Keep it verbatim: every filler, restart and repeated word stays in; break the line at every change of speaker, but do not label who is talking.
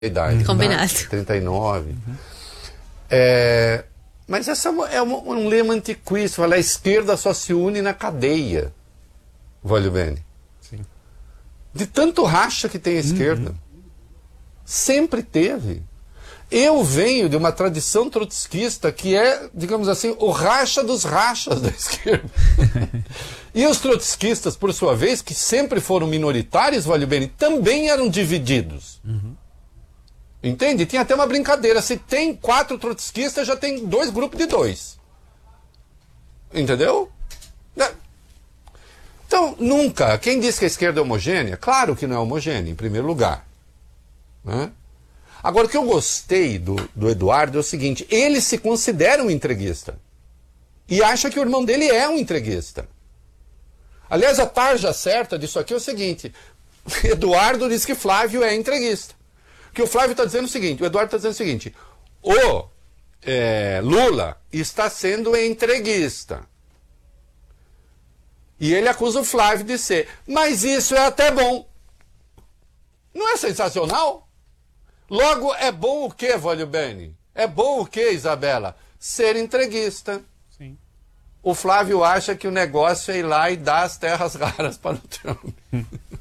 idade.
Combinado.
Tá? trinta e nove. Uhum. É, mas essa é um, um lema antiquíssimo. Fala, a esquerda só se une na cadeia. Voglio bene.
Sim.
De tanto racha que tem a esquerda. Uhum. Sempre teve. Eu venho de uma tradição trotskista que é, digamos assim, o racha dos rachas da esquerda. E os trotskistas, por sua vez, que sempre foram minoritários, voglio bene, também eram divididos. Uhum. Entende? Tinha até uma brincadeira. Se tem quatro trotskistas, já tem dois grupos de dois. Entendeu? Então, nunca. Quem diz que a esquerda é homogênea? Claro que não é homogênea, em primeiro lugar. Né? Agora, o que eu gostei do, do Eduardo é o seguinte: ele se considera um entreguista. E acha que o irmão dele é um entreguista. Aliás, a tarja certa disso aqui é o seguinte: Eduardo diz que Flávio é entreguista. Que o Flávio está dizendo o seguinte, o Eduardo está dizendo o seguinte: o é, Lula está sendo entreguista. E ele acusa o Flávio de ser. Mas isso é até bom. Não é sensacional? Logo, é bom o quê, voglio bene? É bom o quê, Isabela? Ser entreguista.
Sim.
O Flávio acha que o negócio é ir lá e dar as terras raras para o Trump.